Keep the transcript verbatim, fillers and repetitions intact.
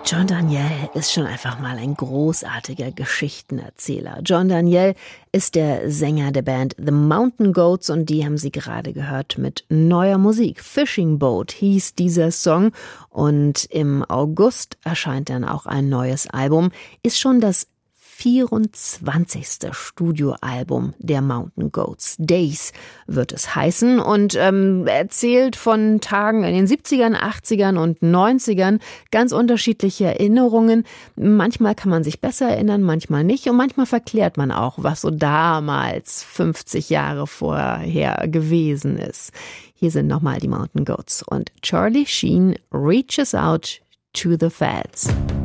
John Daniel ist schon einfach mal ein großartiger Geschichtenerzähler. John Daniel ist der Sänger der Band The Mountain Goats und die haben Sie gerade gehört mit neuer Musik. Fishing Boat hieß dieser Song und im August erscheint dann auch ein neues Album. Ist schon das vierundzwanzigste Studioalbum der Mountain Goats. Days wird es heißen und ähm, erzählt von Tagen in den siebzigern, achtzigern und neunzigern. Ganz unterschiedliche Erinnerungen. Manchmal kann man sich besser erinnern, manchmal nicht. Und manchmal verklärt man auch, was so damals fünfzig Jahre vorher gewesen ist. Hier sind nochmal die Mountain Goats und Charlie Sheen reaches out to the feds.